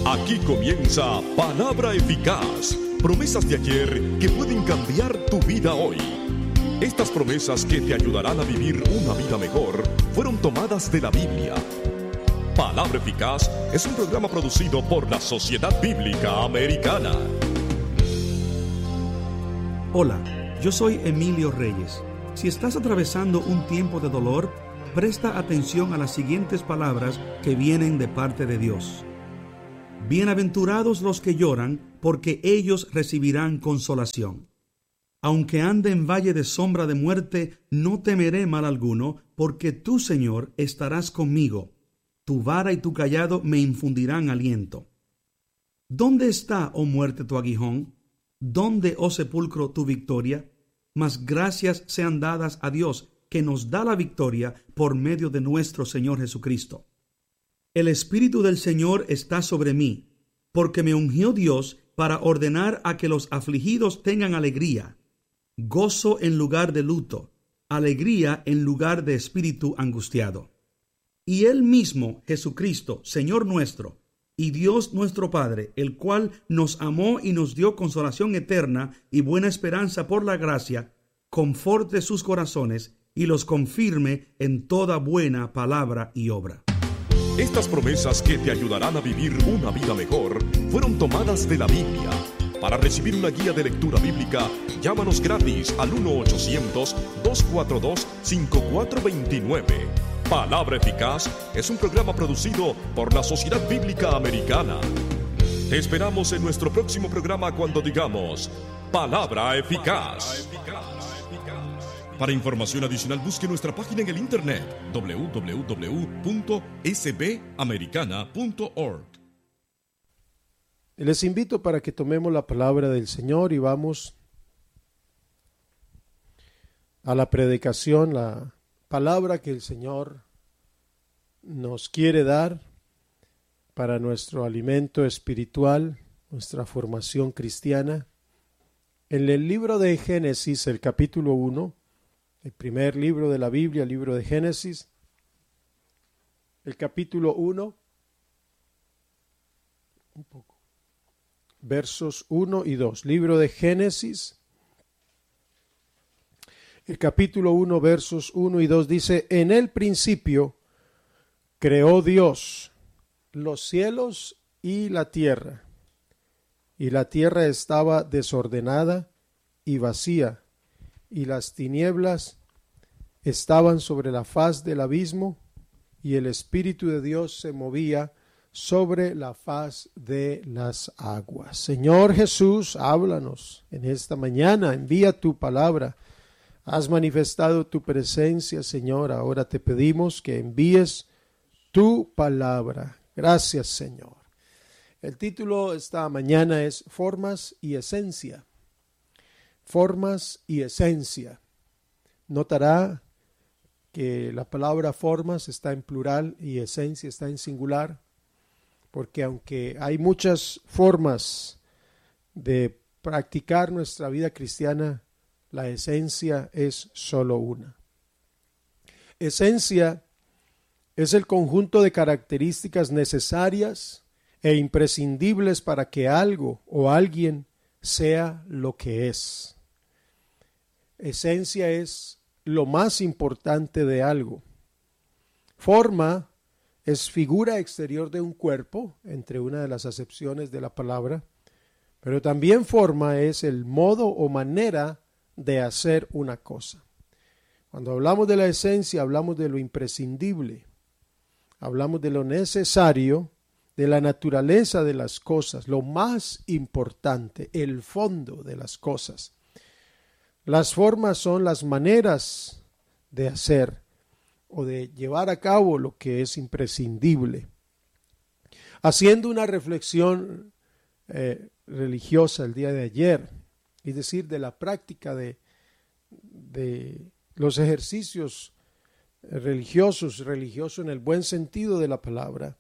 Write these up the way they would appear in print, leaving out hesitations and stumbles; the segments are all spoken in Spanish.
Aquí comienza Palabra Eficaz, promesas de ayer que pueden cambiar tu vida hoy. Estas promesas que te ayudarán a vivir una vida mejor fueron tomadas de la Biblia. Palabra Eficaz es un programa producido por la Sociedad Bíblica Americana. Hola, yo soy Emilio Reyes. Si estás atravesando un tiempo de dolor, presta atención a las siguientes palabras que vienen de parte de Dios. Bienaventurados los que lloran, porque ellos recibirán consolación. Aunque ande en valle de sombra de muerte, no temeré mal alguno, porque tú, Señor, estarás conmigo. Tu vara y tu cayado me infundirán aliento. ¿Dónde está, oh muerte, tu aguijón? ¿Dónde, oh sepulcro, tu victoria? Mas gracias sean dadas a Dios, que nos da la victoria por medio de nuestro Señor Jesucristo. El Espíritu del Señor está sobre mí, porque me ungió Dios para ordenar a que los afligidos tengan alegría, gozo en lugar de luto, alegría en lugar de espíritu angustiado. Y Él mismo, Jesucristo, Señor nuestro, y Dios nuestro Padre, el cual nos amó y nos dio consolación eterna y buena esperanza por la gracia, conforte sus corazones y los confirme en toda buena palabra y obra. Estas promesas que te ayudarán a vivir una vida mejor fueron tomadas de la Biblia. Para recibir una guía de lectura bíblica, llámanos gratis al 1-800-242-5429. Palabra Eficaz es un programa producido por la Sociedad Bíblica Americana. Te esperamos en nuestro próximo programa cuando digamos Palabra Eficaz. Para información adicional busque nuestra página en el internet www.sbamericana.org. Les invito para que tomemos la palabra del Señor y vamos a la predicación, la palabra que el Señor nos quiere dar para nuestro alimento espiritual, nuestra formación cristiana. En el libro de Génesis, el capítulo 1, el primer libro de la Biblia, el libro de Génesis, el capítulo 1, versos 1 y 2. Libro de Génesis, el capítulo 1, versos 1 y 2 dice: En el principio creó Dios los cielos y la tierra estaba desordenada y vacía, y las tinieblas estaban sobre la faz del abismo, y el Espíritu de Dios se movía sobre la faz de las aguas. Señor Jesús, háblanos en esta mañana, envía tu palabra. Has manifestado tu presencia, Señor. Ahora te pedimos que envíes tu palabra. Gracias, Señor. El título esta mañana es Formas y Esencia. Formas y esencia. Notará que la palabra formas está en plural y esencia está en singular, porque aunque hay muchas formas de practicar nuestra vida cristiana, la esencia es solo una. Esencia es el conjunto de características necesarias e imprescindibles para que algo o alguien sea lo que es. Esencia es lo más importante de algo. Forma es figura exterior de un cuerpo, entre una de las acepciones de la palabra, pero también forma es el modo o manera de hacer una cosa. Cuando hablamos de la esencia, hablamos de lo imprescindible, hablamos de lo necesario, de la naturaleza de las cosas, lo más importante, el fondo de las cosas. Las formas son las maneras de hacer o de llevar a cabo lo que es imprescindible. Haciendo una reflexión religiosa el día de ayer, es decir, de la práctica de los ejercicios religiosos en el buen sentido de la palabra.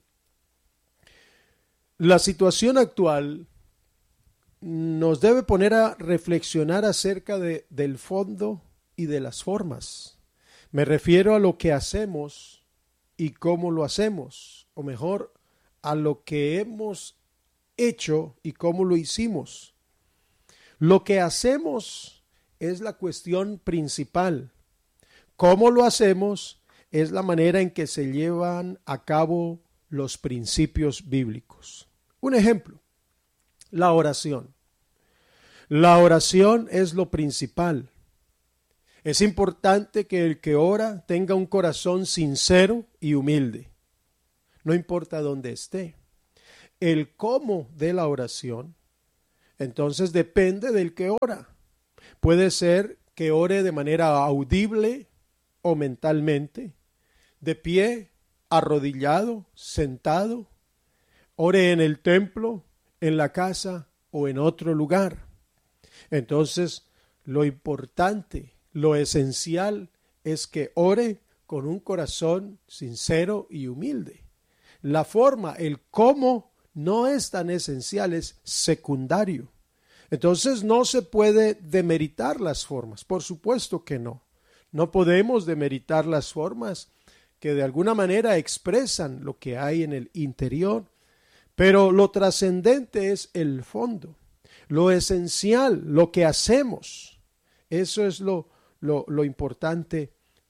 La situación actual nos debe poner a reflexionar acerca del fondo y de las formas. Me refiero a lo que hacemos y cómo lo hacemos, o mejor, a lo que hemos hecho y cómo lo hicimos. Lo que hacemos es la cuestión principal. Cómo lo hacemos es la manera en que se llevan a cabo los principios bíblicos. Un ejemplo, la oración. La oración es lo principal. Es importante que el que ora tenga un corazón sincero y humilde. No importa dónde esté. El cómo de la oración, entonces depende del que ora. Puede ser que ore de manera audible o mentalmente, de pie, arrodillado, sentado, ore en el templo, en la casa o en otro lugar. Entonces, lo importante, lo esencial es que ore con un corazón sincero y humilde. La forma, el cómo, no es tan esencial, es secundario. Entonces no se puede demeritar las formas, por supuesto que no. No podemos demeritar las formas que de alguna manera expresan lo que hay en el interior, pero lo trascendente es el fondo, lo esencial, lo que hacemos. Eso es lo importante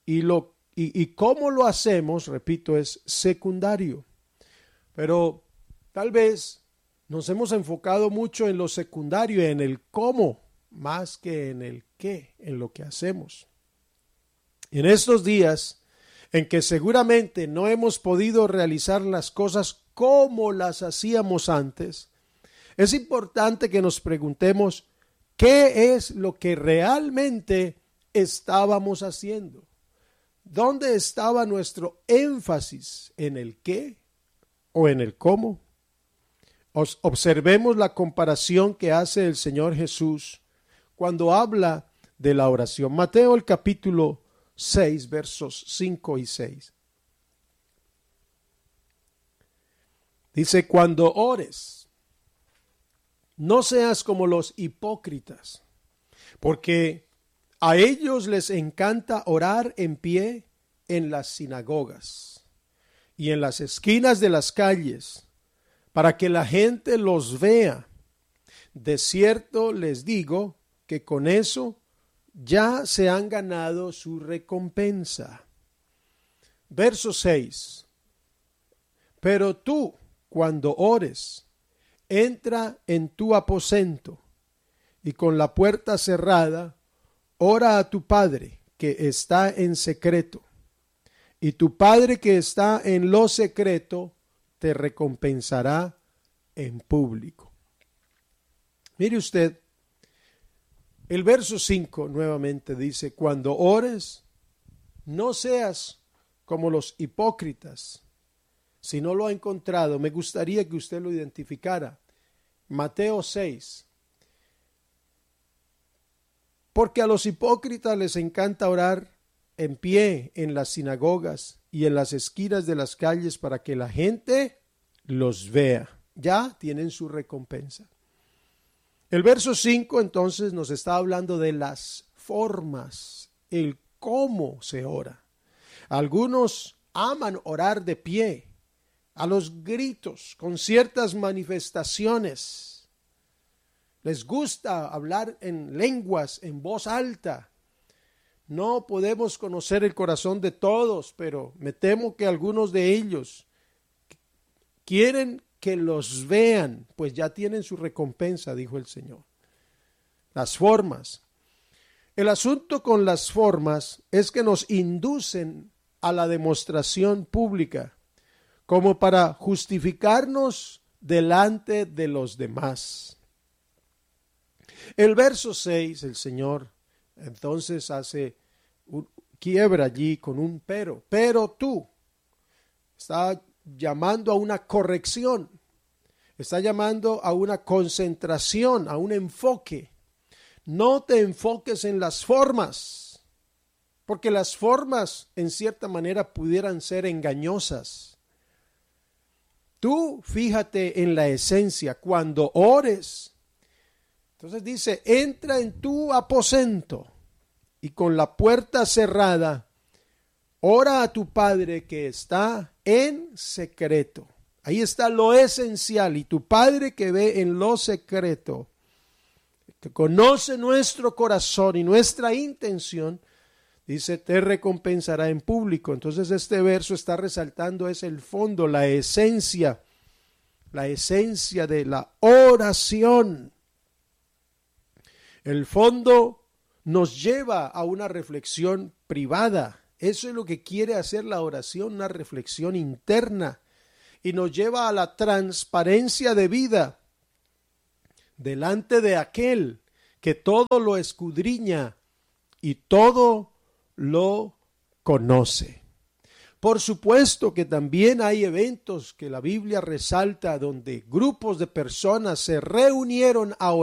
y cómo lo hacemos, repito, es secundario. Pero tal vez nos hemos enfocado mucho en lo secundario, en el cómo, más que en el qué, en lo que hacemos. En estos días en que seguramente no hemos podido realizar las cosas como las hacíamos antes, es importante que nos preguntemos qué es lo que realmente estábamos haciendo. ¿Dónde estaba nuestro énfasis? ¿En el qué o en el cómo? Observemos la comparación que hace el Señor Jesús cuando habla de la oración. Mateo el capítulo 6, versos 5 y 6. Dice, cuando ores, no seas como los hipócritas, porque a ellos les encanta orar en pie en las sinagogas y en las esquinas de las calles, para que la gente los vea. De cierto les digo que con eso ya se han ganado su recompensa. Verso 6. Pero tú, cuando ores, entra en tu aposento y con la puerta cerrada, ora a tu Padre que está en secreto, y tu Padre que está en lo secreto te recompensará en público. Mire usted, el verso 5 nuevamente dice, cuando ores, no seas como los hipócritas. Si no lo ha encontrado, me gustaría que usted lo identificara. Mateo 6. Porque a los hipócritas les encanta orar en pie en las sinagogas y en las esquinas de las calles para que la gente los vea. Ya tienen su recompensa. El verso 5 entonces nos está hablando de las formas, el cómo se ora. Algunos aman orar de pie, a los gritos, con ciertas manifestaciones. Les gusta hablar en lenguas, en voz alta. No podemos conocer el corazón de todos, pero me temo que algunos de ellos quieren que los vean, pues ya tienen su recompensa, dijo el Señor. Las formas. El asunto con las formas es que nos inducen a la demostración pública, como para justificarnos delante de los demás. El verso 6, el Señor entonces quiebra allí con un pero. Pero tú, está llamando a una corrección, está llamando a una concentración, a un enfoque. No te enfoques en las formas, porque las formas en cierta manera pudieran ser engañosas. Tú fíjate en la esencia. Cuando ores, entonces dice, entra en tu aposento y con la puerta cerrada, ora a tu Padre que está en secreto. Ahí está lo esencial. Y tu Padre que ve en lo secreto, que conoce nuestro corazón y nuestra intención, dice, te recompensará en público. Entonces este verso está resaltando es el fondo, la esencia de la oración. El fondo nos lleva a una reflexión privada. Eso es lo que quiere hacer la oración, una reflexión interna. Y nos lleva a la transparencia de vida delante de aquel que todo lo escudriña y todo lo conoce. Por supuesto que también hay eventos que la Biblia resalta donde grupos de personas se reunieron a orar